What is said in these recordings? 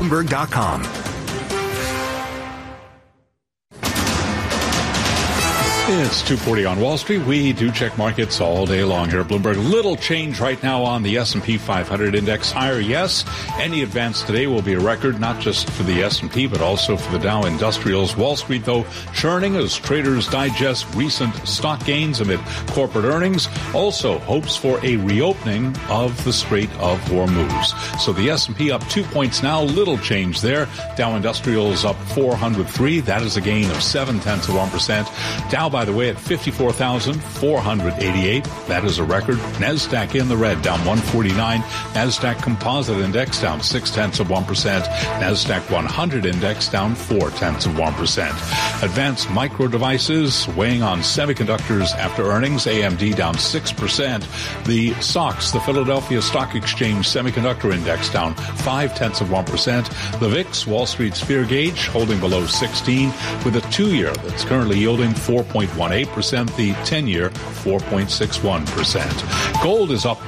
Bloomberg.com. It's 2:40 on Wall Street. We do check markets all day long here at Bloomberg. Little change right now on the S&P 500 index. Higher, yes. Any advance today will be a record, not just for the S&P, but also for the Dow Industrials. Wall Street, though, churning as traders digest recent stock gains amid corporate earnings. Also, hopes for a reopening of the Strait of Hormuz. So the S&P up 2 points now. Little change there. Dow Industrials up 403. That is a gain of 0.7%. Dow, by the way, at 54,488. That is a record. NASDAQ in the red, down 149. NASDAQ Composite Index down 0.6%. NASDAQ 100 Index down 0.4%. Advanced Micro Devices weighing on semiconductors after earnings. AMD down 6%. The SOX, the Philadelphia Stock Exchange Semiconductor Index, down 0.5%. The VIX, Wall Street's fear gauge, holding below 16 with a 2-year that's currently yielding 4.18%, the 10-year 4.61%. Gold is up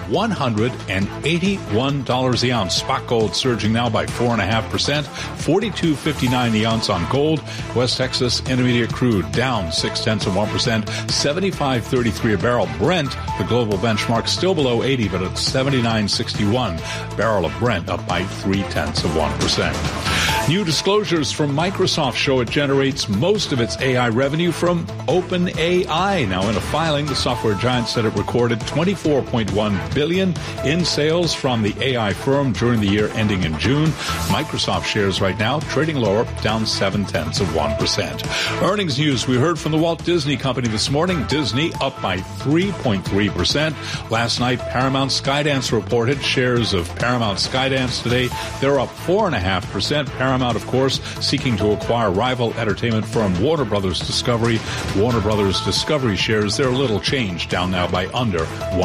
$181 the ounce. Spot gold surging now by 4.5%, $42.59 the ounce on gold. West Texas Intermediate crude down 0.6%, $75.33 a barrel. Brent, the global benchmark, still below 80, but at $79.61. Barrel of Brent up by 0.3%. New disclosures from Microsoft show it generates most of its AI revenue from OpenAI. Now, in a filing, the software giant said it recorded $24.1 billion in sales from the AI firm during the year ending in June. Microsoft shares right now trading lower, down 0.7%. Earnings news. We heard from the Walt Disney Company this morning. Disney up by 3.3%. Last night, Paramount Skydance reported shares of Paramount Skydance today. They're up 4.5%. Paramount, of course, seeking to acquire rival entertainment firm Warner Brothers Discovery. Warner Brothers Discovery shares, they're a little changed, down now by under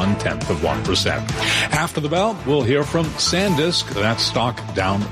0.1%. After the bell, we'll hear from SanDisk. That stock down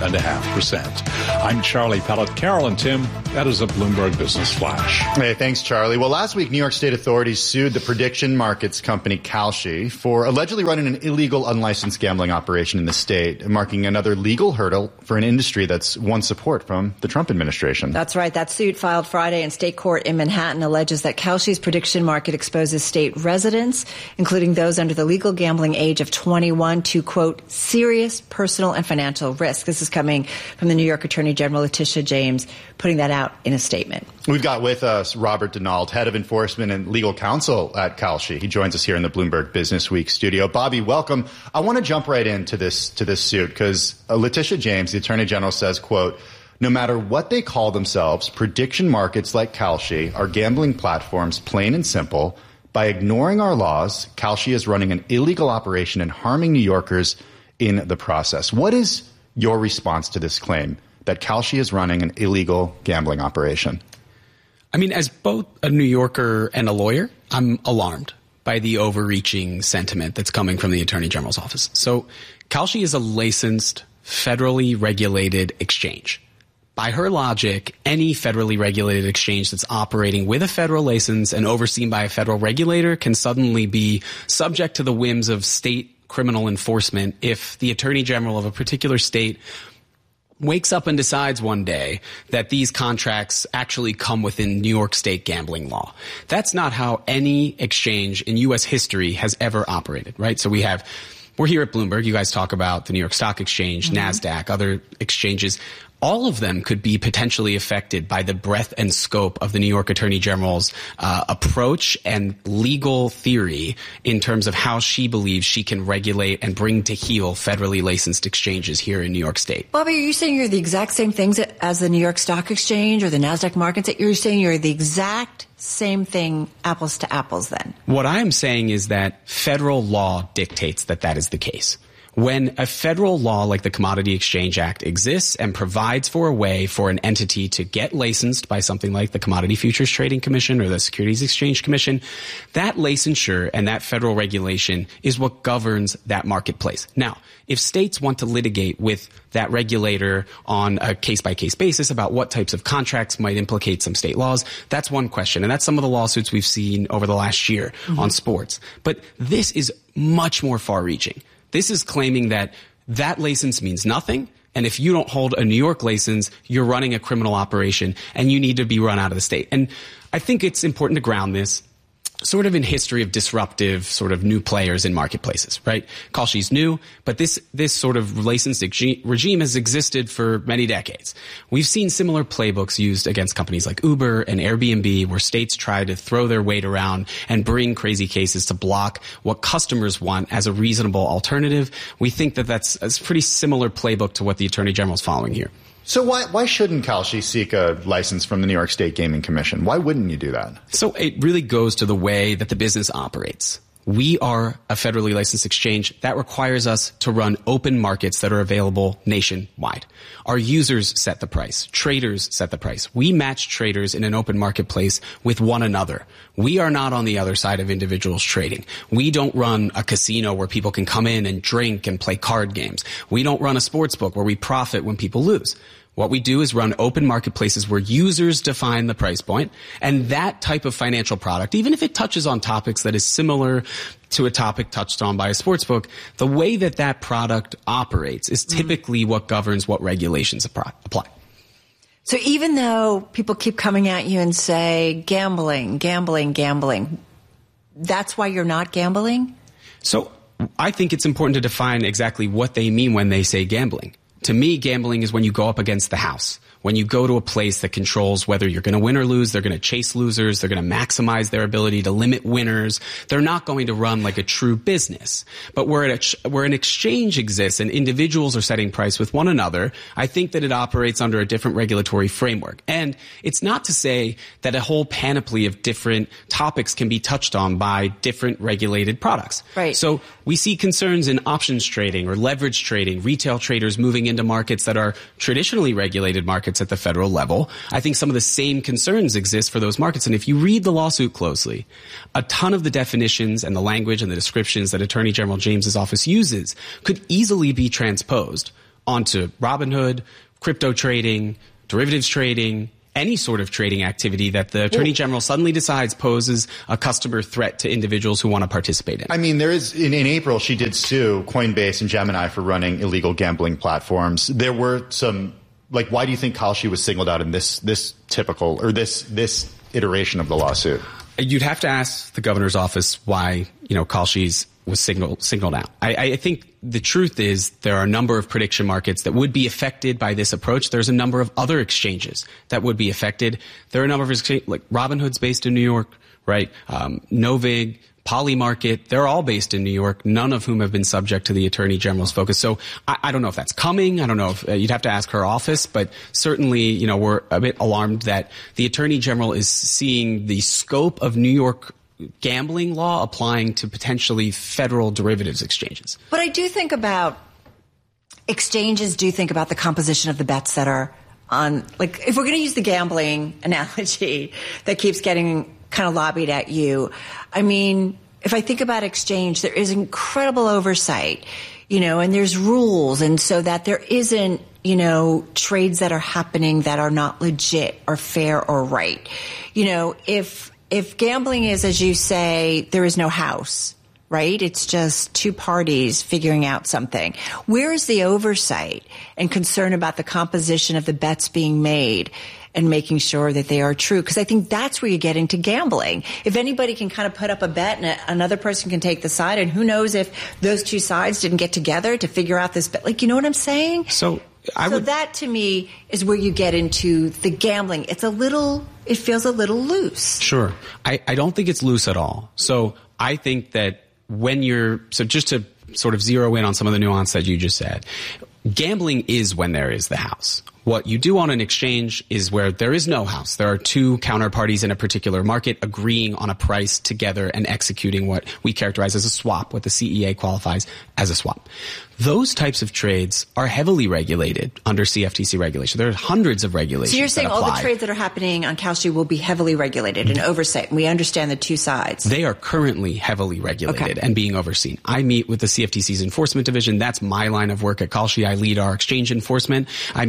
1.5%. I'm Charlie Pellet. Carol and Tim, that is a Bloomberg Business Flash. Hey, thanks, Charlie. Well, last week, New York State authorities sued the prediction markets company Kalshi for allegedly running an illegal, unlicensed gambling operation in the state, marking another legal hurdle for an industry that's won support from the Trump administration. That's right. That suit filed Friday in state court in Manhattan alleges that Kalshi's prediction market exposes state residents, including those under the legal gambling age of 21, to, quote, serious personal and financial risk. This is coming from the New York Attorney General Letitia James, putting that out in a statement. We've got with us Robert Donald, head of enforcement and legal counsel at Kalshi. He joins us here in the Bloomberg Business Week studio. Bobby, welcome. I want to jump right into this suit because Letitia James, the Attorney General, says, quote, no matter what they call themselves, prediction markets like Kalshi are gambling platforms, plain and simple. By ignoring our laws, Kalshi is running an illegal operation and harming New Yorkers in the process. What is your response to this claim that Kalshi is running an illegal gambling operation? I mean, as both a New Yorker and a lawyer, I'm alarmed by the overreaching sentiment that's coming from the Attorney General's office. So Kalshi is a licensed, federally regulated exchange. By her logic, any federally regulated exchange that's operating with a federal license and overseen by a federal regulator can suddenly be subject to the whims of state criminal enforcement if the Attorney General of a particular state wakes up and decides one day that these contracts actually come within New York State gambling law. That's not how any exchange in U.S. history has ever operated, right? So we're here at Bloomberg. You guys talk about the New York Stock Exchange, NASDAQ, other exchanges. All of them could be potentially affected by the breadth and scope of the New York Attorney General's approach and legal theory in terms of how she believes she can regulate and bring to heel federally licensed exchanges here in New York State. Bobby, are you saying you're the exact same things as the New York Stock Exchange or the NASDAQ markets? You're saying you're the exact same thing, apples to apples, then? What I'm saying is that federal law dictates that is the case. When a federal law like the Commodity Exchange Act exists and provides for a way for an entity to get licensed by something like the Commodity Futures Trading Commission or the Securities Exchange Commission, that licensure and that federal regulation is what governs that marketplace. Now, if states want to litigate with that regulator on a case-by-case basis about what types of contracts might implicate some state laws, that's one question. And that's some of the lawsuits we've seen over the last year on sports. But this is much more far-reaching. This is claiming that license means nothing And if you don't hold a New York license, you're running a criminal operation and you need to be run out of the state. And I think it's important to ground this sort of in history of disruptive sort of new players in marketplaces, right? Kalshi's new, but this sort of licensing regime has existed for many decades. We've seen similar playbooks used against companies like Uber and Airbnb, where states try to throw their weight around and bring crazy cases to block what customers want as a reasonable alternative. We think that that's a pretty similar playbook to what the Attorney General is following here. So why shouldn't Kalshi seek a license from the New York State Gaming Commission? Why wouldn't you do that? So it really goes to the way that the business operates. We are a federally licensed exchange that requires us to run open markets that are available nationwide. Our users set the price. Traders set the price. We match traders in an open marketplace with one another. We are not on the other side of individuals trading. We don't run a casino where people can come in and drink and play card games. We don't run a sports book where we profit when people lose. What we do is run open marketplaces where users define the price point, and that type of financial product, even if it touches on topics that is similar to a topic touched on by a sportsbook, the way that that product operates is typically what governs what regulations apply. So even though people keep coming at you and say, gambling, that's why you're not gambling? So I think it's important to define exactly what they mean when they say gambling. To me, gambling is when you go up against the house, when you go to a place that controls whether you're going to win or lose. They're going to chase losers. They're going to maximize their ability to limit winners. They're not going to run like a true business. But where an exchange exists and individuals are setting price with one another, I think that it operates under a different regulatory framework. And it's not to say that a whole panoply of different topics can be touched on by different regulated products. Right. So we see concerns in options trading or leverage trading, retail traders moving into markets that are traditionally regulated markets at the federal level. I think some of the same concerns exist for those markets. And if you read the lawsuit closely, a ton of the definitions and the language and the descriptions that Attorney General James's office uses could easily be transposed onto Robinhood, crypto trading, derivatives trading, any sort of trading activity that the Attorney General suddenly decides poses a customer threat to individuals who want to participate in. I mean, there is, in April, she did sue Coinbase and Gemini for running illegal gambling platforms. There were some, like, why do you think Kalshi was singled out in this typical, or this iteration of the lawsuit? You'd have to ask the governor's office why, Kalshi's was signaled out. I think the truth is there are a number of prediction markets that would be affected by this approach. There's a number of other exchanges that would be affected. There are a number of exchanges, like Robinhood's based in New York, right? Novig, Polymarket, they're all based in New York, none of whom have been subject to the Attorney General's focus. So I don't know if that's coming. I don't know if you'd have to ask her office, but certainly, we're a bit alarmed that the Attorney General is seeing the scope of New York gambling law applying to potentially federal derivatives exchanges. But I do think about exchanges, do think about the composition of the bets that are on, like, if we're going to use the gambling analogy that keeps getting kind of lobbied at you, I mean, if I think about exchange, there is incredible oversight, and there's rules, and so that there isn't, trades that are happening that are not legit or fair or right. If gambling is, as you say, there is no house, right? It's just two parties figuring out something. Where is the oversight and concern about the composition of the bets being made and making sure that they are true? Because I think that's where you get into gambling. If anybody can kind of put up a bet and another person can take the side, and who knows if those two sides didn't get together to figure out this bet. Like, you know what I'm saying? So that to me is where you get into the gambling. It feels a little loose. Sure. I don't think it's loose at all. So I think that just to sort of zero in on some of the nuance that you just said, gambling is when there is the house. What you do on an exchange is where there is no house. There are two counterparties in a particular market agreeing on a price together and executing what we characterize as a swap, what the CEA qualifies as a swap. Those types of trades are heavily regulated under CFTC regulation. There are hundreds of regulations. So you're saying all the trades that are happening on Kalshi will be heavily regulated and oversight, and we understand the two sides. They are currently heavily regulated and being overseen. I meet with the CFTC's enforcement division. That's my line of work at Kalshi. I lead our exchange enforcement. I meet with their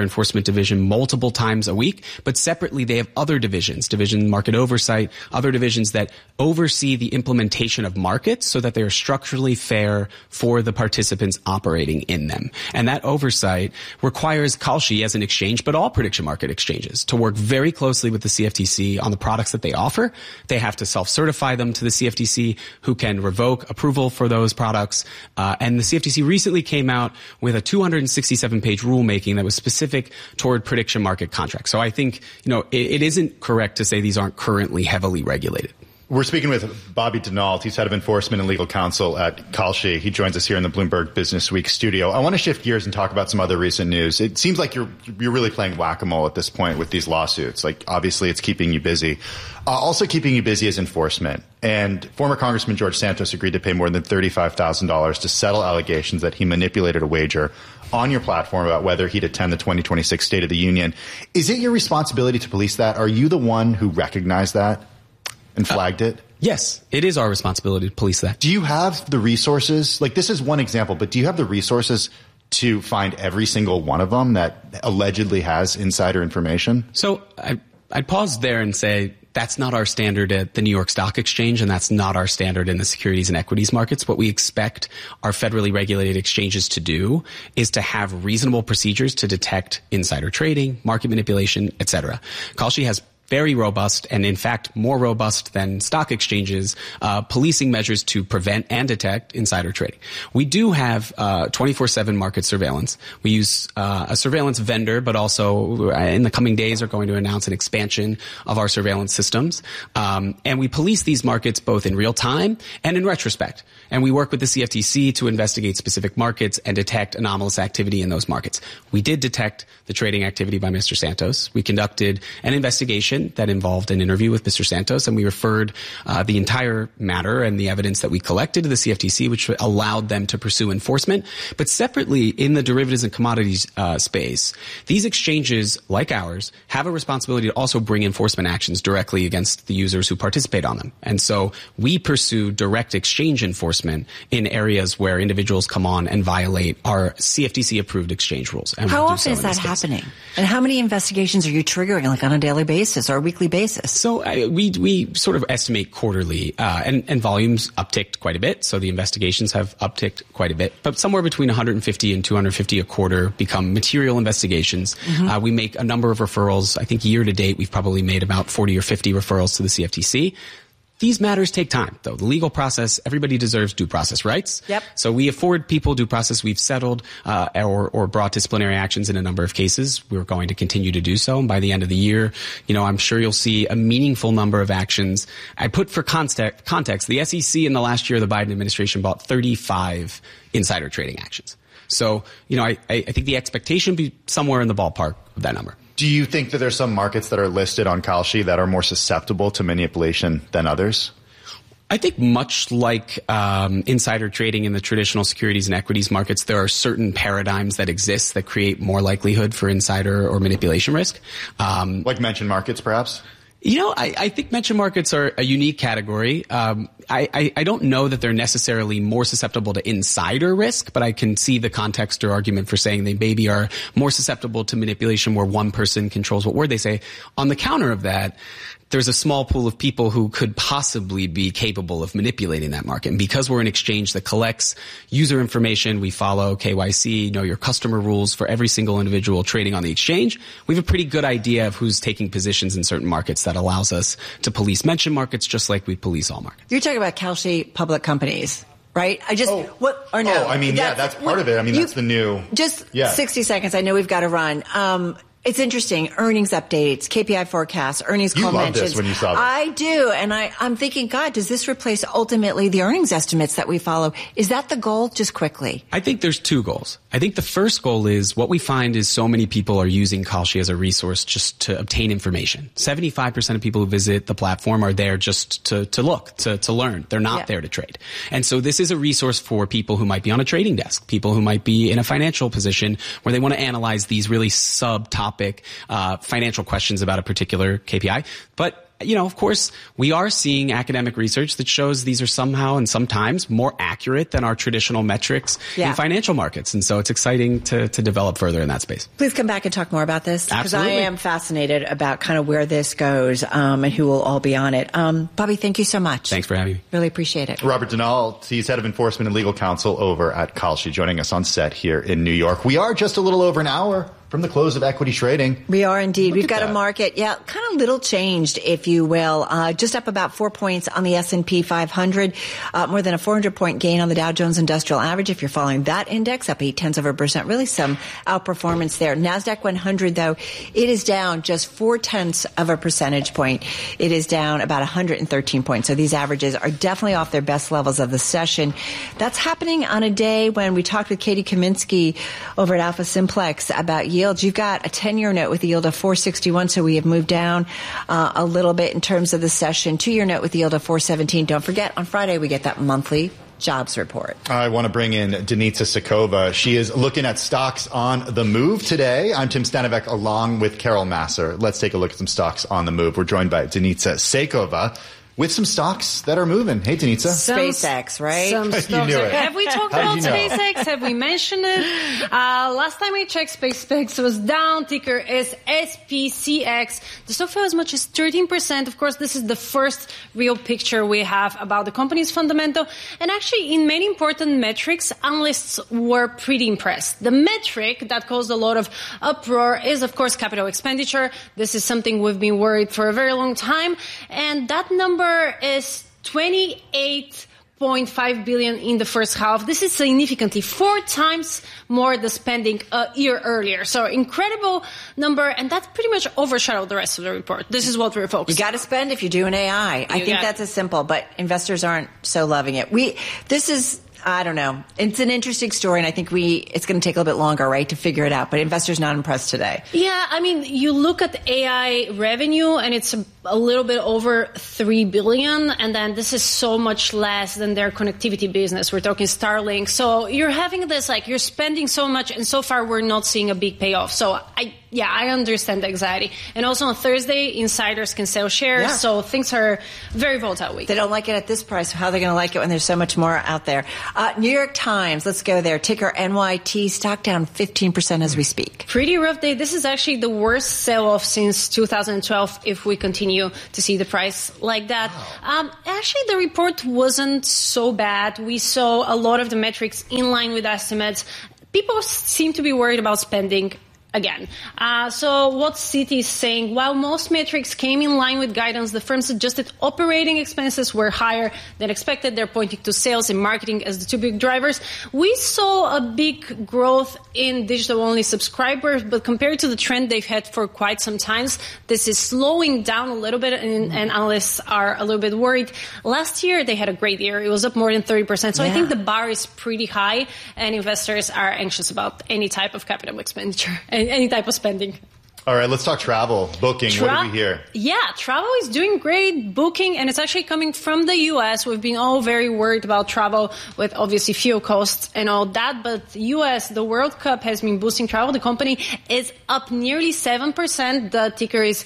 enforcement division multiple times a week, but separately they have other divisions, market oversight, other divisions that oversee the implementation of markets so that they are structurally fair for the participants operating in them. And that oversight requires Kalshi as an exchange, but all prediction market exchanges, to work very closely with the CFTC on the products that they offer. They have to self-certify them to the CFTC, who can revoke approval for those products. And the CFTC recently came out with a 267-page rulemaking that was specific toward prediction market contracts. So I think, it isn't correct to say these aren't currently heavily regulated. We're speaking with Bobby Denault. He's head of enforcement and legal counsel at Kalshi. He joins us here in the Bloomberg Business Week studio. I want to shift gears and talk about some other recent news. It seems like you're really playing whack-a-mole at this point with these lawsuits. Like, obviously, it's keeping you busy. Also keeping you busy is enforcement. And former Congressman George Santos agreed to pay more than $35,000 to settle allegations that he manipulated a wager on your platform about whether he'd attend the 2026 State of the Union. Is it your responsibility to police that? Are you the one who recognized that and flagged it? Yes, it is our responsibility to police that. Do you have the resources? Like, this is one example, but do you have the resources to find every single one of them that allegedly has insider information? So I'd pause there and say that's not our standard at the New York Stock Exchange, and that's not our standard in the securities and equities markets. What we expect our federally regulated exchanges to do is to have reasonable procedures to detect insider trading, market manipulation, et cetera. Kalshi has very robust, and in fact more robust than stock exchanges, policing measures to prevent and detect insider trading. We do have 24/7 market surveillance. We use a surveillance vendor, but also in the coming days are going to announce an expansion of our surveillance systems. And we police these markets both in real time and in retrospect. And we work with the CFTC to investigate specific markets and detect anomalous activity in those markets. We did detect the trading activity by Mr. Santos. We conducted an investigation that involved an interview with Mr. Santos, and we referred the entire matter and the evidence that we collected to the CFTC, which allowed them to pursue enforcement. But separately, in the derivatives and commodities space, these exchanges, like ours, have a responsibility to also bring enforcement actions directly against the users who participate on them. And so we pursue direct exchange enforcement in areas where individuals come on and violate our CFTC-approved exchange rules. And how often is that happening? And how many investigations are you triggering, like on a daily basis or a weekly basis? So we sort of estimate quarterly, and volumes upticked quite a bit. So the investigations have upticked quite a bit, but somewhere between 150 and 250 a quarter become material investigations. Mm-hmm. We make a number of referrals. I think year to date, we've probably made about 40 or 50 referrals to the CFTC. These matters take time, though. The legal process, everybody deserves due process rights. Yep. So we afford people due process. We've settled or brought disciplinary actions in a number of cases. We're going to continue to do so. And by the end of the year, I'm sure you'll see a meaningful number of actions. I put for context, the SEC in the last year of the Biden administration bought 35 insider trading actions. So, I think the expectation would be somewhere in the ballpark of that number. Do you think that there's some markets that are listed on Kalshi that are more susceptible to manipulation than others? I think much like insider trading in the traditional securities and equities markets, there are certain paradigms that exist that create more likelihood for insider or manipulation risk. Like mentioned markets, perhaps? I think mentioned markets are a unique category. I don't know that they're necessarily more susceptible to insider risk, but I can see the context or argument for saying they maybe are more susceptible to manipulation where one person controls what word they say. On the counter of that, there's a small pool of people who could possibly be capable of manipulating that market. And because we're an exchange that collects user information, we follow KYC, know your customer rules for every single individual trading on the exchange, we have a pretty good idea of who's taking positions in certain markets that allows us to police mentioned markets just like we police all markets. You're talking about Kalshi public companies, right? That's part of it. That's the new. Just 60 seconds. I know we've got to run. It's interesting. Earnings updates, KPI forecasts, earnings call mentions. You loved this when you saw this. I do. And I'm thinking, God, does this replace ultimately the earnings estimates that we follow? Is that the goal? Just quickly. I think there's two goals. I think the first goal is what we find is so many people are using Kalshi as a resource just to obtain information. 75% of people who visit the platform are there just to look, to learn. They're not there to trade. And so this is a resource for people who might be on a trading desk, people who might be in a financial position where they want to analyze these really subtopic financial questions about a particular KPI. But Of course, we are seeing academic research that shows these are somehow and sometimes more accurate than our traditional metrics in financial markets. And so it's exciting to develop further in that space. Please come back and talk more about this. Because I am fascinated about kind of where this goes and who will all be on it. Bobby, thank you so much. Thanks for having me. Really appreciate it. Robert Denault, he's head of enforcement and legal counsel over at Kalshi, joining us on set here in New York. We are just a little over an hour from the close of equity trading. We are indeed. We've got a market, kind of little changed, if you will. Just up about 4 points on the S&P 500, more than a 400-point gain on the Dow Jones Industrial Average. If you're following that index, up 0.8%. Really some outperformance there. NASDAQ 100, though, it is down just 0.4 percentage point. It is down about 113 points. So these averages are definitely off their best levels of the session. That's happening on a day when we talked with Katie Kaminsky over at Alpha Simplex about yields. You've got a 10-year note with a yield of 4.61, so we have moved down a little bit in terms of the session. 2-year note with a yield of 4.17. Don't forget, on Friday we get that monthly jobs report. I want to bring in Denitsa Sekova. She is looking at stocks on the move today. I'm Tim Stanovec along with Carol Masser. Let's take a look at some stocks on the move. We're joined by Denitsa Sekova with some stocks that are moving. Hey, Denitsa. SpaceX, right? Some stocks. You knew it. Have we talked about SpaceX? Have we mentioned it? Last time I checked, SpaceX was down. Ticker is SPCX. The stock fell as much as 13%. Of course, this is the first real picture we have about the company's fundamental. And actually, in many important metrics, analysts were pretty impressed. The metric that caused a lot of uproar is, of course, capital expenditure. This is something we've been worried for a very long time. And that number is 28.5 billion in the first half. This is significantly 4 times more the spending a year earlier. So incredible number, and that pretty much overshadowed the rest of the report. This is what we're focused on. You got to spend if you're doing AI. I think that's as simple, but investors aren't so loving it. I don't know. It's an interesting story, and I think it's going to take a little bit longer, right, to figure it out. But investors not impressed today. Yeah, I mean, you look at the AI revenue, and it's a little bit over $3 billion, and then this is so much less than their connectivity business. We're talking Starlink. So you're having this, you're spending so much, and so far we're not seeing a big payoff. So I understand the anxiety. And also on Thursday, insiders can sell shares, so things are very volatile week. They don't like it at this price. How are they going to like it when there's so much more out there? New York Times, let's go there. Ticker NYT, stock down 15% as we speak. Pretty rough day. This is actually the worst sell-off since 2012 if we continue to see the price like that. Wow. Actually, the report wasn't so bad. We saw a lot of the metrics in line with estimates. People seem to be worried about spending again. So what Citi is saying, while most metrics came in line with guidance, the firm's adjusted operating expenses were higher than expected. They're pointing to sales and marketing as the 2 big drivers. We saw a big growth in digital-only subscribers, but compared to the trend they've had for quite some time, this is slowing down a little bit, and analysts are a little bit worried. Last year, they had a great year. It was up more than 30%. So I think the bar is pretty high, and investors are anxious about any type of capital expenditure. Any type of spending. All right, let's talk travel. Booking, what do we hear? Yeah, travel is doing great. Booking, and it's actually coming from the U.S. We've been all very worried about travel with obviously fuel costs and all that, but the U.S., the World Cup has been boosting travel. The company is up nearly 7%. The ticker is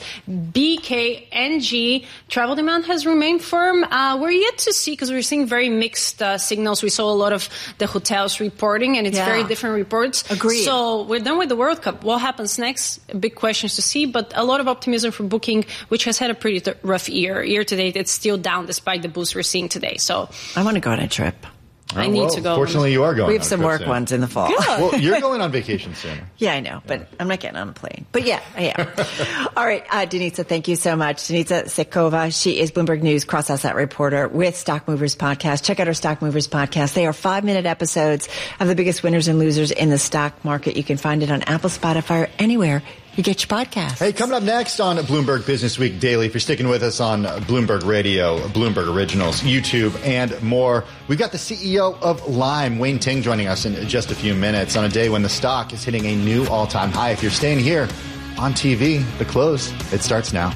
BKNG. Travel demand has remained firm. We're yet to see, because we're seeing very mixed signals. We saw a lot of the hotels reporting, and it's very different reports. Agreed. So we're done with the World Cup. What happens next? A big questions to see, but a lot of optimism for Booking, which has had a pretty rough year. Year to date, it's still down despite the boost we're seeing today. So I want to go on a trip. I need to go. Fortunately, you are going. We have some work ones in the fall. Well, you're going on vacation soon. Yeah, I know, but I'm not getting on a plane. But yeah, I am. All right, Denitsa, thank you so much. Denitsa Sekova, she is Bloomberg News cross-asset reporter with Stock Movers Podcast. Check out our Stock Movers Podcast. They are 5-minute episodes of the biggest winners and losers in the stock market. You can find it on Apple, Spotify, or anywhere you get your podcast. Hey, coming up next on Bloomberg Business Week Daily, if you're sticking with us on Bloomberg Radio, Bloomberg Originals, YouTube, and more, we've got the CEO of Lime, Wayne Ting, joining us in just a few minutes on a day when the stock is hitting a new all-time high. If you're staying here on TV, the close, it starts now.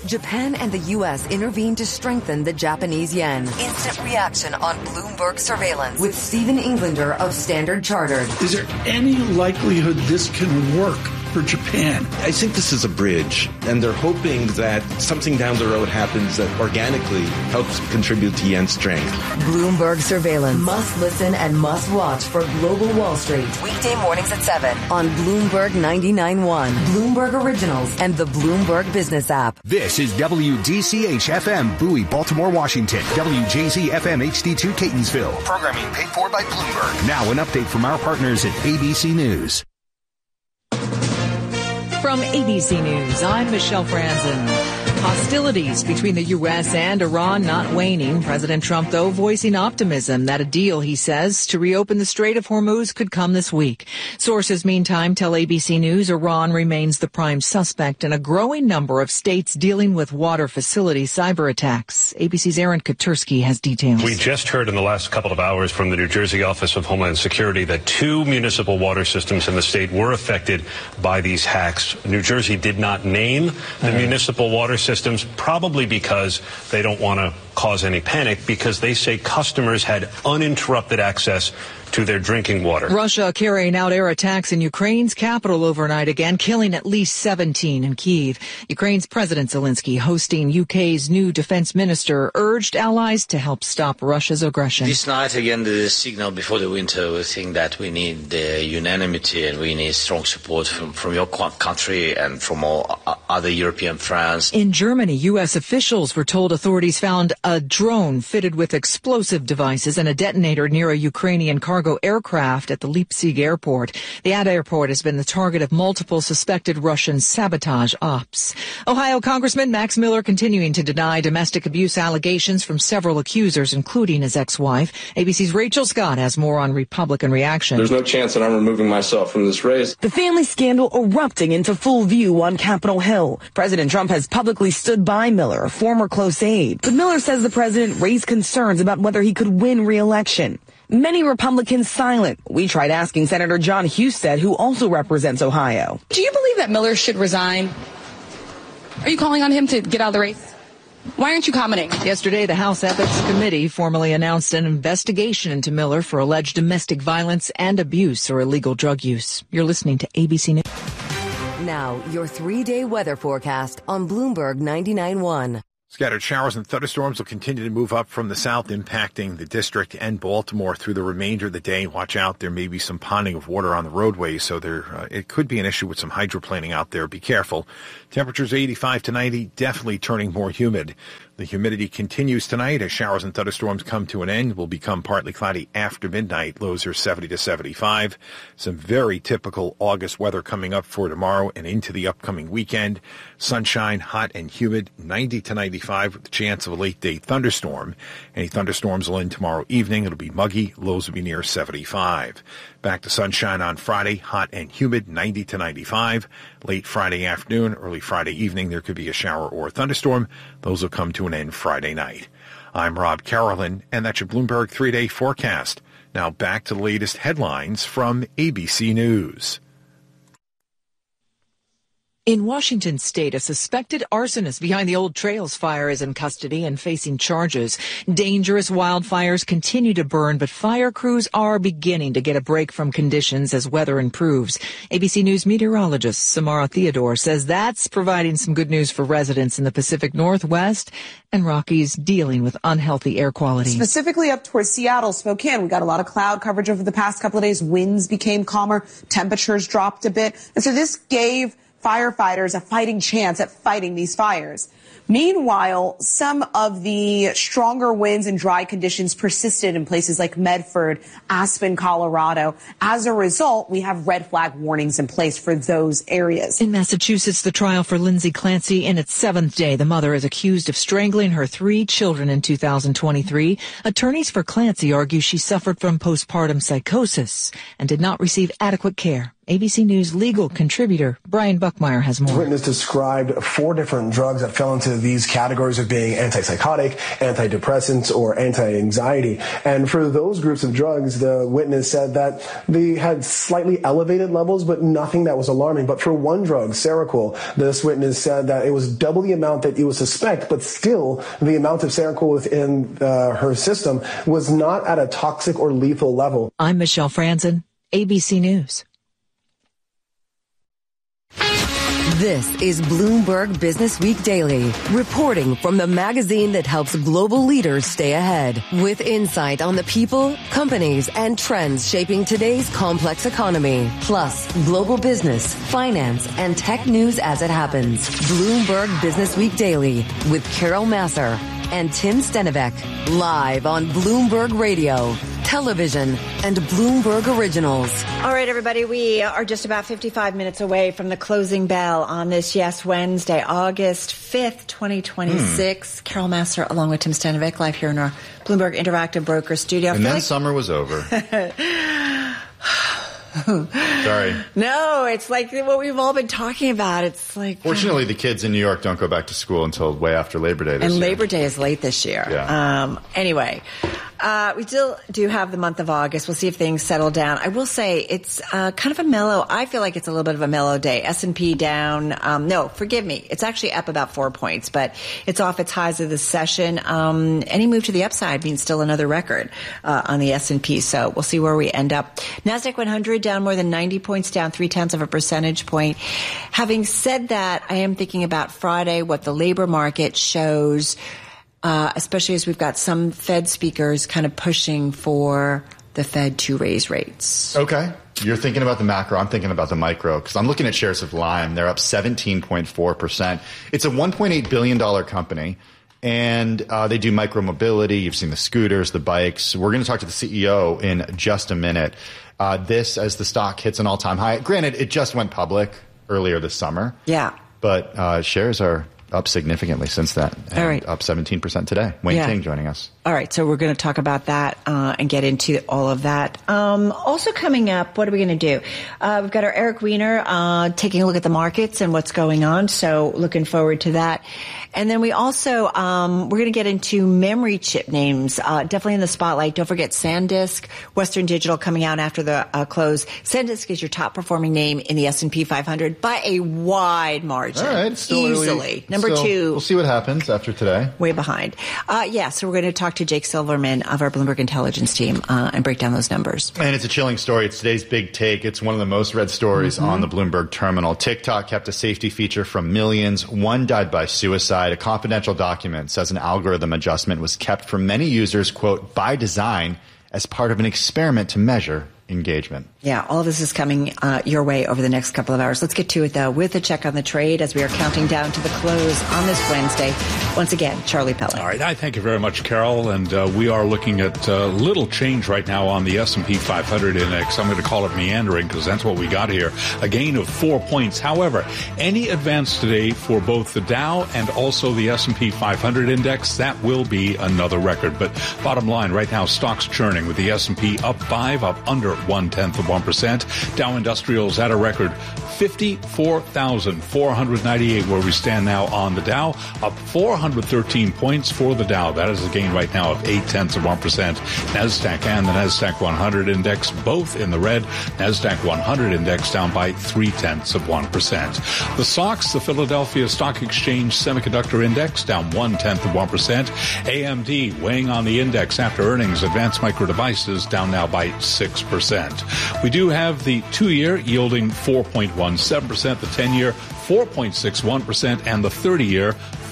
Japan and the U.S. intervened to strengthen the Japanese yen. Instant reaction on Bloomberg surveillance with Stephen Englander of Standard Chartered. Is there any likelihood this can work for Japan? I think this is a bridge, and they're hoping that something down the road happens that organically helps contribute to yen's strength. Bloomberg surveillance. Must listen and must watch for Global Wall Street. Weekday mornings at 7 on Bloomberg 99.1, Bloomberg Originals, and the Bloomberg Business app. This is WDCH-FM, Bowie, Baltimore, Washington. WJZ-FM HD2, Catonsville. Programming paid for by Bloomberg. Now an update from our partners at ABC News. From ABC News, I'm Michelle Franzen. Hostilities between the U.S. and Iran not waning. President Trump, though, voicing optimism that a deal, he says, to reopen the Strait of Hormuz could come this week. Sources, meantime, tell ABC News Iran remains the prime suspect in a growing number of states dealing with water facility cyber attacks. ABC's Aaron Katursky has details. We just heard in the last couple of hours from the New Jersey Office of Homeland Security that 2 municipal water systems in the state were affected by these hacks. New Jersey did not name the municipal water systems, probably because they don't want to cause any panic, because they say customers had uninterrupted access to their drinking water. Russia carrying out air attacks in Ukraine's capital overnight again, killing at least 17 in Kyiv. Ukraine's President Zelensky, hosting UK's new defense minister, urged allies to help stop Russia's aggression. This night, again, the signal before the winter, we think that we need the unanimity and we need strong support from your country and from all other European friends. In Germany, U.S. officials were told authorities found a drone fitted with explosive devices and a detonator near a Ukrainian cargo aircraft at the Leipzig airport. The airport has been the target of multiple suspected Russian sabotage ops. Ohio Congressman Max Miller continuing to deny domestic abuse allegations from several accusers, including his ex-wife. ABC's Rachel Scott has more on Republican reaction. There's no chance that I'm removing myself from this race. The family scandal erupting into full view on Capitol Hill. President Trump has publicly stood by Miller, a former close aide. But Miller says the president raised concerns about whether he could win re-election. Many Republicans silent. We tried asking Senator John Husted, who also represents Ohio. Do you believe that Miller should resign? Are you calling on him to get out of the race? Why aren't you commenting? Yesterday, the House Ethics Committee formally announced an investigation into Miller for alleged domestic violence and abuse or illegal drug use. You're listening to ABC News. Now, your 3-day weather forecast on Bloomberg 99.1. Scattered showers and thunderstorms will continue to move up from the south, impacting the district and Baltimore through the remainder of the day. Watch out. There may be some ponding of water on the roadways, so it could be an issue with some hydroplaning out there. Be careful. Temperatures 85 to 90, definitely turning more humid. The humidity continues tonight as showers and thunderstorms come to an end. Will become partly cloudy after midnight. Lows are 70 to 75. Some very typical August weather coming up for tomorrow and into the upcoming weekend. Sunshine, hot and humid, 90 to 95 with the chance of a late day thunderstorm. Any thunderstorms will end tomorrow evening. It'll be muggy. Lows will be near 75. Back to sunshine on Friday, hot and humid, 90 to 95. Late Friday afternoon, early Friday evening, there could be a shower or a thunderstorm. Those will come to an end Friday night. I'm Rob Carolyn, and that's your Bloomberg 3-day forecast. Now back to the latest headlines from ABC News. In Washington state, a suspected arsonist behind the Old Trails fire is in custody and facing charges. Dangerous wildfires continue to burn, but fire crews are beginning to get a break from conditions as weather improves. ABC News meteorologist Samara Theodore says that's providing some good news for residents in the Pacific Northwest and Rockies dealing with unhealthy air quality. Specifically up towards Seattle, Spokane, we got a lot of cloud coverage over the past couple of days. Winds became calmer, temperatures dropped a bit, and so this gave firefighters a fighting chance at fighting these fires. Meanwhile, some of the stronger winds and dry conditions persisted in places like Medford, Aspen, Colorado. As a result, we have red flag warnings in place for those areas. In Massachusetts, the trial for Lindsay Clancy in its 7th day. The mother is accused of strangling her 3 children in 2023. Attorneys for Clancy argue she suffered from postpartum psychosis and did not receive adequate care. ABC News legal contributor Brian Buckmeyer has more. The witness described 4 different drugs that fell into these categories of being antipsychotic, antidepressants, or anti-anxiety. And for those groups of drugs, the witness said that they had slightly elevated levels, but nothing that was alarming. But for one drug, Seroquel, this witness said that it was double the amount that you would suspect, but still the amount of Seroquel within her system was not at a toxic or lethal level. I'm Michelle Franzen, ABC News. This is Bloomberg Business Week Daily, reporting from the magazine that helps global leaders stay ahead, with insight on the people, companies, and trends shaping today's complex economy, plus global business, finance, and tech news as it happens. Bloomberg Business Week Daily with Carol Masser and Tim Stenivek, live on Bloomberg Radio, television, and Bloomberg Originals. All right, everybody, we are just about 55 minutes away from the closing bell on this Wednesday, August 5th, 2026. Carol Masser along with Tim Stenivek, live here in our Bloomberg Interactive Broker studio. And then summer was over. Sorry. No, it's like what we've all been talking about. It's like... Fortunately, the kids in New York don't go back to school until way after Labor Day this year. And Labor Day is late this year. Yeah. Anyway, we still do have the month of August. We'll see if things settle down. I will say it's kind of a mellow... I feel like it's a little bit of a mellow day. S&P down... no, forgive me. It's actually up about 4 points, but it's off its highs of the session. Any move to the upside means still another record on the S&P, so we'll see where we end up. NASDAQ 100 down more than 90 points, down 0.3 percentage point. Having said that, I am thinking about Friday, what the labor market shows, especially as we've got some Fed speakers kind of pushing for the Fed to raise rates. Okay. You're thinking about the macro. I'm thinking about the micro because I'm looking at shares of Lime. They're up 17.4%. It's a $1.8 billion company. And they do micro-mobility. You've seen the scooters, the bikes. We're going to talk to the CEO in just a minute. This as the stock hits an all-time high. Granted, it just went public earlier this summer. Yeah. But shares are up significantly since that. All right. Up 17% today. Wayne King joining us. All right. So we're going to talk about that and get into all of that. Also coming up, what are we going to do? We've got our Eric Weiner taking a look at the markets and what's going on. So looking forward to that. And then we also, we're going to get into memory chip names, definitely in the spotlight. Don't forget SanDisk, Western Digital coming out after the close. SanDisk is your top performing name in the S&P 500 by a wide margin. All right. Still easily. Early. Number two. We'll see what happens after today. Way behind. So we're going to talk to Jake Silverman of our Bloomberg Intelligence team and break down those numbers. And it's a chilling story. It's today's big take. It's one of the most read stories on the Bloomberg terminal. TikTok kept a safety feature from millions. One died by suicide. A confidential document says an algorithm adjustment was kept from many users, quote, by design as part of an experiment to measure engagement. Yeah, all of this is coming your way over the next couple of hours. Let's get to it, though, with a check on the trade as we are counting down to the close on this Wednesday. Once again, Charlie Pellet. All right, I thank you very much, Carol. And we are looking at little change right now on the S&P 500 index. I'm going to call it meandering because that's what we got here. A gain of 4 points. However, any advance today for both the Dow and also the S&P 500 index, that will be another record. But bottom line, right now, stocks churning with the S&P up 5, up under 0.1%. Dow Industrials at a record 54,498 where we stand now on the Dow, up 413 points for the Dow. That is a gain right now of 0.8%. NASDAQ and the NASDAQ 100 index both in the red. NASDAQ 100 index down by 0.3%. The SOX, the Philadelphia Stock Exchange Semiconductor Index, down 0.1%. AMD weighing on the index after earnings. Advanced Micro Devices down now by 6%. We do have the 2-year yielding 4.17%, the 10-year 4.61%, and the 30-year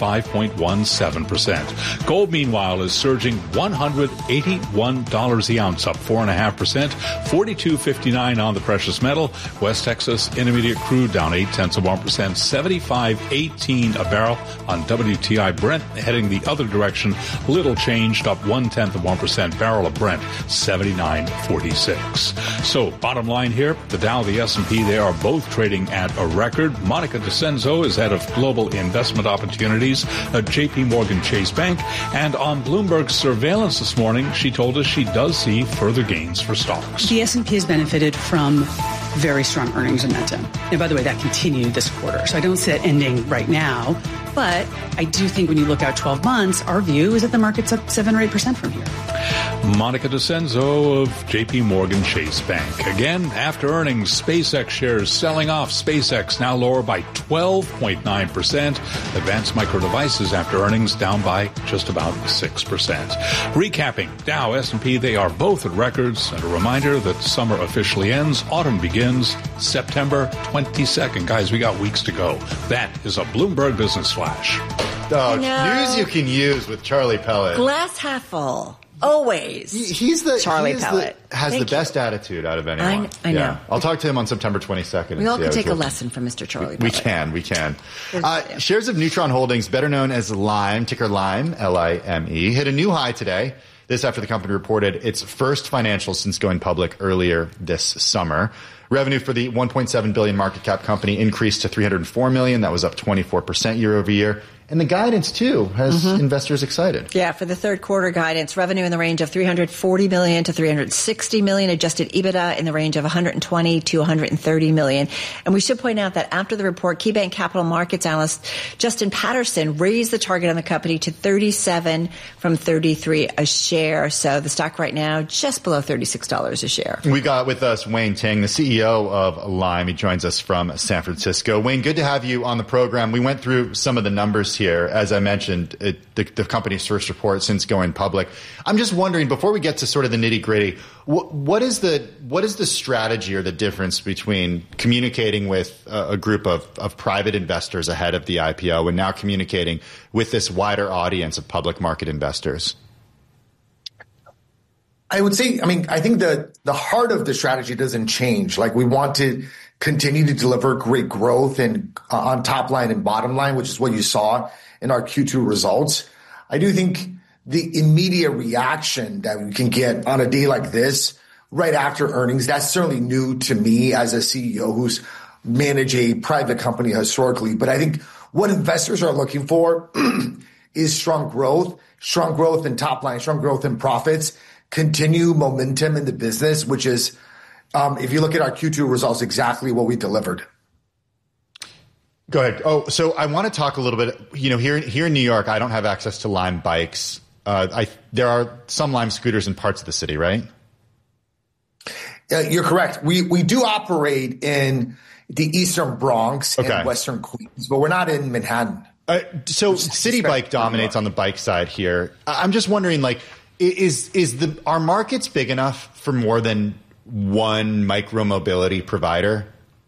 5.17%. Gold, meanwhile, is surging $181 the ounce, up 4.5%, $42.59 on the precious metal. West Texas Intermediate crude down 0.8%, $75.18 a barrel on WTI. Brent heading the other direction, little changed, up 0.1%. Barrel of Brent, $79.46. So, bottom line here, the Dow, the S&P, they are both trading at a record. Monica DeCenzo is head of Global Investment Opportunities Securities, JP Morgan Chase Bank. And on Bloomberg's surveillance this morning, she told us she does see further gains for stocks. The S&P has benefited from very strong earnings momentum. And by the way, that continued this quarter. So I don't see that ending right now. But I do think when you look out 12 months, our view is that the market's up 7 or 8% from here. Monica DeCenzo of JP Morgan Chase Bank. Again, after earnings, SpaceX shares selling off. SpaceX now lower by 12.9%. Advanced Micro Devices after earnings down by just about 6%. Recapping, Dow, S&P, they are both at records. And a reminder that summer officially ends. Autumn begins September 22nd. Guys, we got weeks to go. That is a Bloomberg Business Flash. News you can use with Charlie Pellet. Glass half full. Always. He's the Charlie he's Pellet has Thank the best attitude out of anyone. I know. I'll talk to him on September 22nd. We all can take a lesson from Mr. Charlie Pellet. We can. Shares of Neutron Holdings, better known as Lime, ticker Lime, L-I-M-E, hit a new high today. This after the company reported its first financials since going public earlier this summer. Revenue for the $1.7 billion market cap company increased to $304 million. That was up 24% year over year. And the guidance, too, has investors excited. Yeah, for the third quarter guidance, revenue in the range of $340 million to $360 million, adjusted EBITDA in the range of $120 to $130 million. And we should point out that after the report, KeyBank Capital Markets analyst Justin Patterson raised the target on the company to $37 from $33 a share. So the stock right now just below $36 a share. We got with us Wayne Ting, the CEO of Lime. He joins us from San Francisco. Wayne, good to have you on the program. We went through some of the numbers here. As I mentioned, the company's first report since going public. I'm just wondering, before we get to sort of the nitty gritty, what is the strategy or the difference between communicating with a group of private investors ahead of the IPO and now communicating with this wider audience of public market investors? I would say, I think the heart of the strategy doesn't change. Like, we want to continue to deliver great growth and on top line and bottom line, which is what you saw in our Q2 results. I do think the immediate reaction that we can get on a day like this, right after earnings, that's certainly new to me as a CEO who's managed a private company historically. But I think what investors are looking for is strong growth in top line, strong growth in profits, continue momentum in the business, which is, if you look at our Q2 results, exactly what we delivered. Go ahead. Oh, so I want to talk a little bit, here in New York, I don't have access to Lime bikes. There are some Lime scooters in parts of the city, right? You're correct. We do operate in the Eastern Bronx and Western Queens, but we're not in Manhattan. So City Bike dominates on the bike side here. I'm just wondering, are markets big enough for more than one micromobility provider?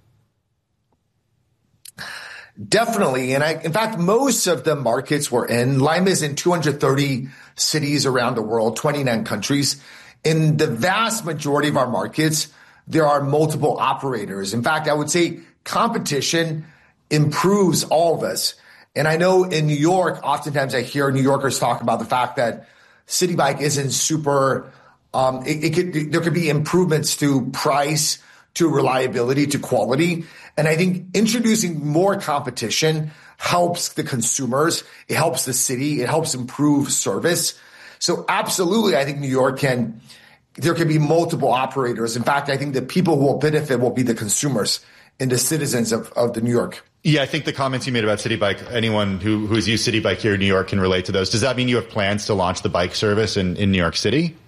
Definitely. And in fact, most of the markets we're in, Lime is in 230 cities around the world, 29 countries. In the vast majority of our markets, there are multiple operators. In fact, I would say competition improves all of us. And I know in New York, oftentimes I hear New Yorkers talk about the fact that City Bike isn't super, there could be improvements to price, to reliability, to quality. And I think introducing more competition helps the consumers. It helps the city. It helps improve service. So absolutely, I think New York there can be multiple operators. In fact, I think the people who will benefit will be the consumers and the citizens of the New York. Yeah, I think the comments you made about City Bike, anyone who's used City Bike here in New York can relate to those. Does that mean you have plans to launch the bike service in New York City?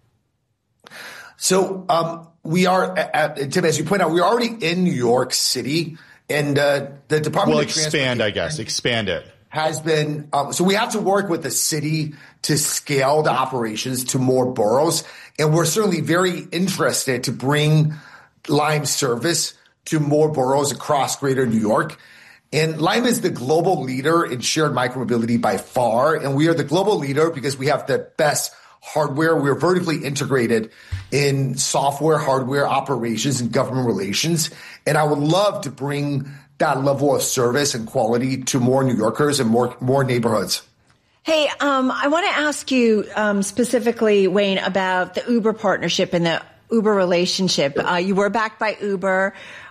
So we are, Tim, as you point out, we're already in New York City, and the Department of Transportation expand it. Has been, so we have to work with the city to scale the operations to more boroughs, and we're certainly very interested to bring Lime service to more boroughs across greater New York. And Lime is the global leader in shared micromobility by far, and we are the global leader because we have the best hardware. We're vertically integrated in software, hardware, operations, and government relations. And I would love to bring that level of service and quality to more New Yorkers and more neighborhoods. Hey, I want to ask you specifically, Wayne, about the Uber partnership and the Uber relationship. You were backed by Uber.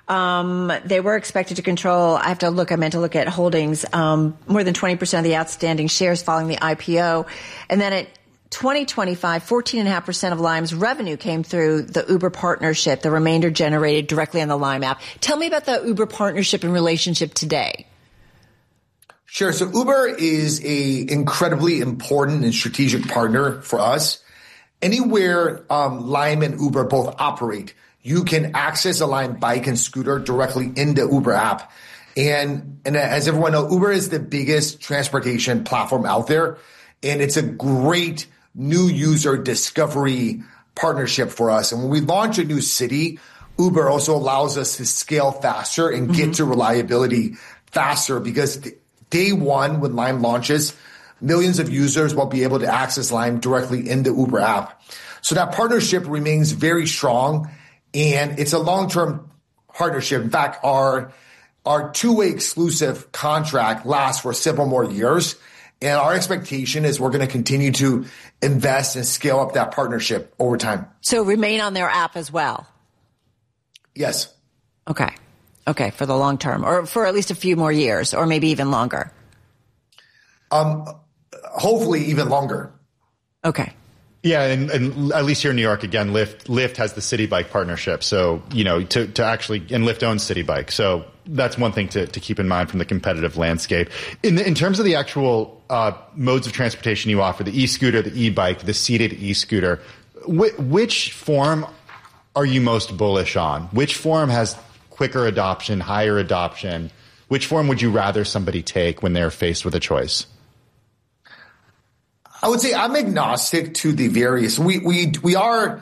They were expected to control, I meant to look at holdings, more than 20% of the outstanding shares following the IPO. And then at 2025, 14.5% of Lime's revenue came through the Uber partnership, the remainder generated directly on the Lime app. Tell me about the Uber partnership and relationship today. Sure. So Uber is a incredibly important and strategic partner for us. Anywhere Lime and Uber both operate, you can access a Lime bike and scooter directly in the Uber app. And as everyone knows, Uber is the biggest transportation platform out there. And it's a great new user discovery partnership for us. And when we launch a new city, Uber also allows us to scale faster and get to reliability faster, because day one, when Lime launches, millions of users will be able to access Lime directly in the Uber app. So that partnership remains very strong, and it's a long-term partnership. In fact, our two-way exclusive contract lasts for several more years, and our expectation is we're going to continue to invest and scale up that partnership over time. So remain on their app as well? Yes. Okay, for the long term, or for at least a few more years, or maybe even longer? Hopefully even longer. Okay. Yeah, and at least here in New York, again, Lyft has the City Bike partnership. So, to actually, and Lyft owns City Bike. So that's one thing to keep in mind from the competitive landscape. In terms of the actual modes of transportation you offer, the e-scooter, the e-bike, the seated e-scooter, which form are you most bullish on? Which form has quicker adoption, higher adoption? Which form would you rather somebody take when they're faced with a choice? I would say I'm agnostic to the various. We are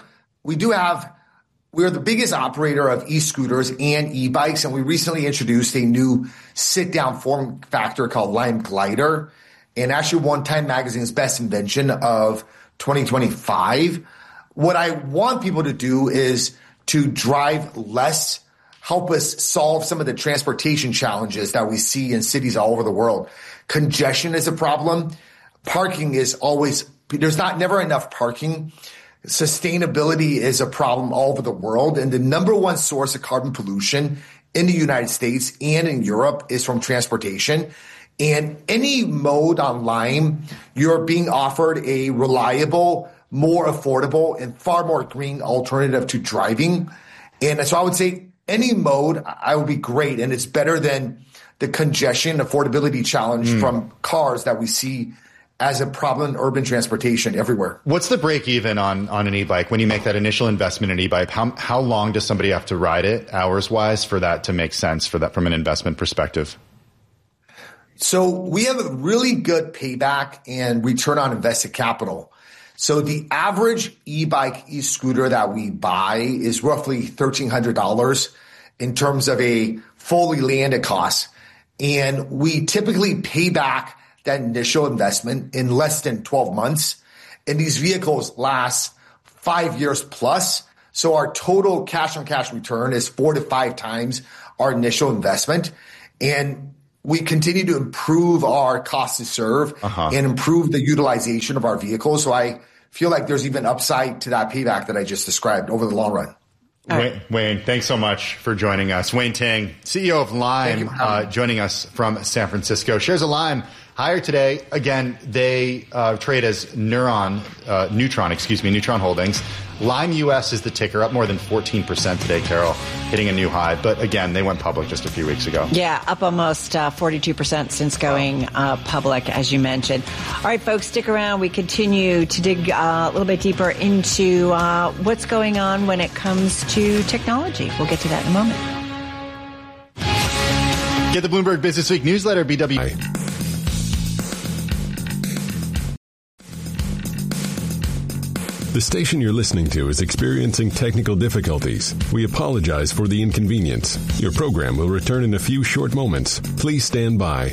the biggest operator of e-scooters and e-bikes, and we recently introduced a new sit-down form factor called Lime Glider, and actually won Time Magazine's Best Invention of 2025. What I want people to do is to drive less, help us solve some of the transportation challenges that we see in cities all over the world. Congestion is a problem. Parking is always, there's never enough parking. Sustainability is a problem all over the world. And the number one source of carbon pollution in the United States and in Europe is from transportation. And any mode on Lime, you're being offered a reliable, more affordable, and far more green alternative to driving. And so I would say any mode, I would be great. And it's better than the congestion affordability challenge from cars that we see as a problem in urban transportation everywhere. What's the break even on an e-bike when you make that initial investment in e-bike? How long does somebody have to ride it hours wise for that to make sense for that from an investment perspective? So we have a really good payback and return on invested capital. So the average e-bike, e-scooter that we buy is roughly $1,300 in terms of a fully landed cost. And we typically pay back that initial investment in less than 12 months. And these vehicles last 5 years plus. So our total cash on cash return is 4 to 5 times our initial investment. And we continue to improve our cost to serve and improve the utilization of our vehicles. So I feel like there's even upside to that payback that I just described over the long run. Wayne, thanks so much for joining us. Wayne Ting, CEO of Lime, joining us from San Francisco. Shares of Lime higher today. Again, they trade as Neutron Holdings. Lime US is the ticker, up more than 14% today, Carol, hitting a new high. But again, they went public just a few weeks ago. Yeah, up almost 42% since going public, as you mentioned. All right, folks, stick around. We continue to dig a little bit deeper into what's going on when it comes to technology. We'll get to that in a moment. Get the Bloomberg Business Week newsletter, BW. The station you're listening to is experiencing technical difficulties. We apologize for the inconvenience. Your program will return in a few short moments. Please stand by.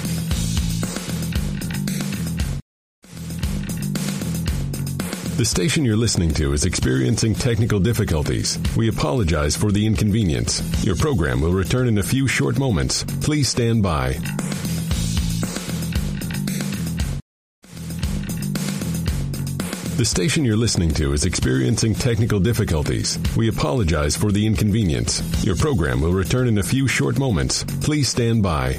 The station you're listening to is experiencing technical difficulties. We apologize for the inconvenience. Your program will return in a few short moments. Please stand by. The The station you're listening to is experiencing technical difficulties. We apologize for the inconvenience. Your program will return in a few short moments. Please stand by.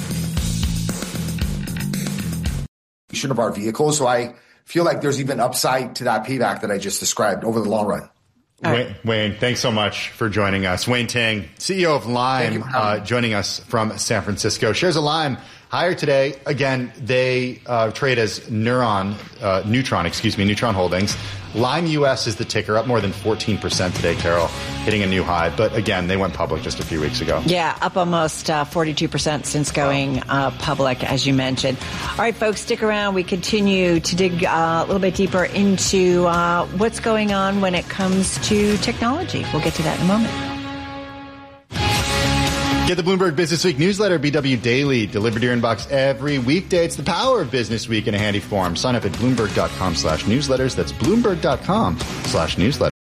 Of our vehicles, so I feel like there's even upside to that payback that I just described over the long run. Wayne, thanks so much for joining us. Wayne Ting, CEO of Lime, joining us from San Francisco. Shares of Lime higher today. Again, they trade as Neutron Holdings. Lime US is the ticker, up more than 14% today, Carol, hitting a new high. But again, they went public just a few weeks ago. Yeah, up almost 42% since going public, as you mentioned. All right, folks, stick around. We continue to dig a little bit deeper into what's going on when it comes to technology. We'll get to that in a moment. Get the Bloomberg Business Week newsletter, BW Daily, delivered to your inbox every weekday. It's the power of Business Week in a handy form. Sign up at Bloomberg.com/newsletters. That's Bloomberg.com/newsletters.